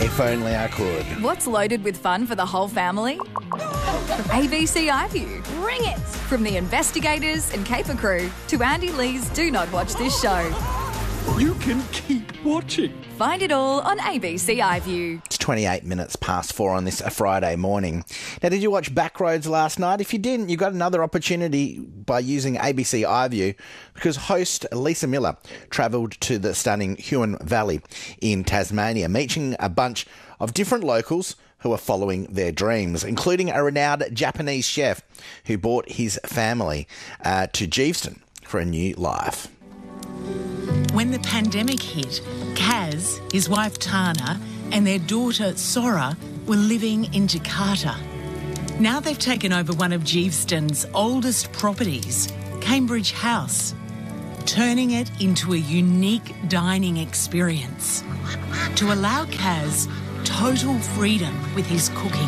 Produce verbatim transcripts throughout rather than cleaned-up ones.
If only I could. What's loaded with fun for the whole family? A B C iView. Bring it! From the investigators and caper crew to Andy Lee's Do Not Watch This Show. You can keep watching. Find it all on A B C iView. It's twenty-eight minutes past four on this Friday morning. Now, did you watch Backroads last night? If you didn't, you got another opportunity by using A B C iView, because host Lisa Miller travelled to the stunning Huon Valley in Tasmania, meeting a bunch of different locals who are following their dreams, including a renowned Japanese chef who brought his family uh, to Geeveston for a new life. When the pandemic hit, Kaz, his wife Tana, and their daughter Sora were living in Jakarta. Now they've taken over one of Geeveston's oldest properties, Cambridge House, turning it into a unique dining experience to allow Kaz total freedom with his cooking.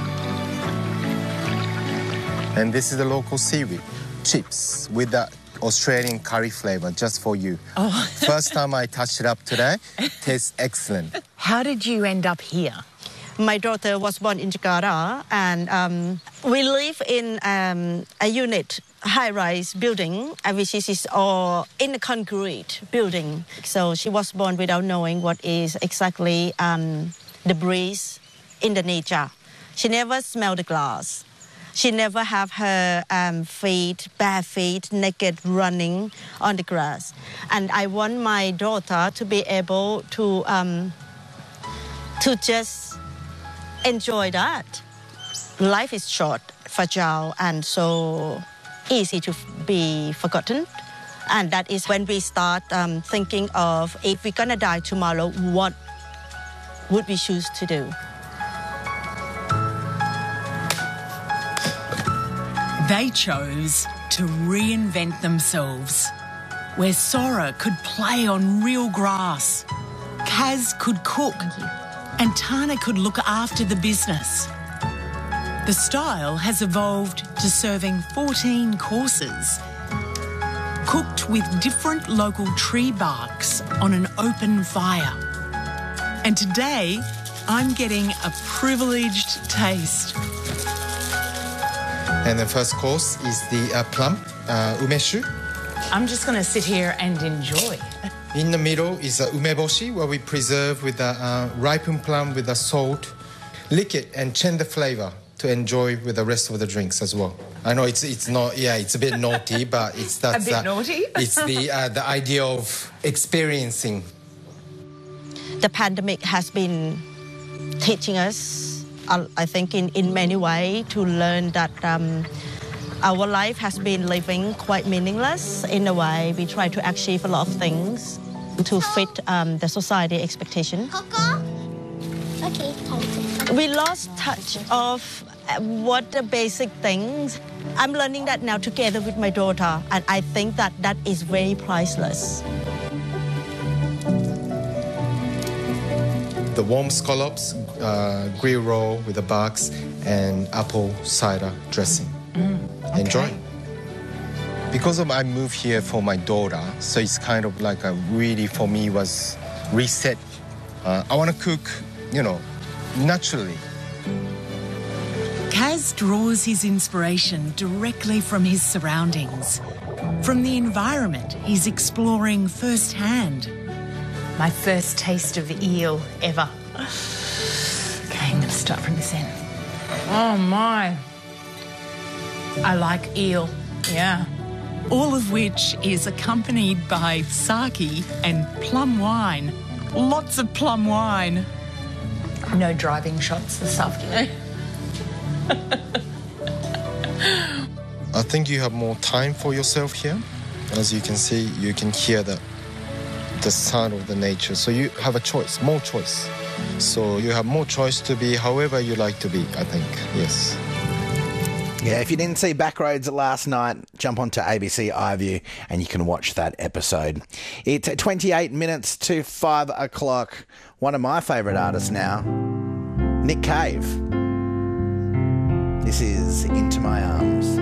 And this is the local seaweed chips with the Australian curry flavour just for you. Oh. First time I touched it up today, tastes excellent. How did you end up here? My daughter was born in Jakarta, and um, we live in um, a unit, high-rise building, which is all in a concrete building. So she was born without knowing what is exactly um, the breeze in the nature. She never smelled the glass. She never have her um, feet, bare feet, naked, running on the grass. And I want my daughter to be able to um, to just enjoy that. Life is short, fragile, and so easy to be forgotten. And that is when we start um, thinking of, if we're gonna die tomorrow, what would we choose to do? They chose to reinvent themselves, where Sora could play on real grass, Kaz could cook, and Tana could look after the business. The style has evolved to serving fourteen courses, cooked with different local tree barks on an open fire. And today, I'm getting a privileged taste. And the first course is the uh, plum, uh, umeshu. I'm just going to sit here and enjoy. In the middle is uh, umeboshi, where we preserve with the uh, ripened plum with the salt, lick it and change the flavour to enjoy with the rest of the drinks as well. I know it's it's not, yeah, it's a bit naughty, but it's that's... A bit uh, naughty? It's the, uh, the idea of experiencing. The pandemic has been teaching us, I think, in, in many ways, to learn that um, our life has been living quite meaningless. In a way, we try to achieve a lot of things to fit um, the society expectation. Coco? Okay, we lost touch of what the basic things. I'm learning that now together with my daughter, and I think that that is very priceless. The warm scallops, uh, grill roll with the bugs, and apple cider dressing. Mm, okay. Enjoy. Because of I moved here for my daughter, so it's kind of like a really, for me, was reset. Uh, I want to cook, you know, naturally. Kaz draws his inspiration directly from his surroundings, from the environment he's exploring firsthand. My first taste of eel ever. Okay, I'm going to start from this end. Oh, my. I like eel, yeah. All of which is accompanied by sake and plum wine. Lots of plum wine. No driving shots this afternoon. I think you have more time for yourself here. As you can see, you can hear the the sound of the nature. So you have a choice, more choice. So you have more choice to be however you like to be, I think, yes. Yeah, if you didn't see Backroads last night, jump onto A B C iView and you can watch that episode. It's twenty-eight minutes to five o'clock. One of my favourite artists now, Nick Cave. This is Into My Arms.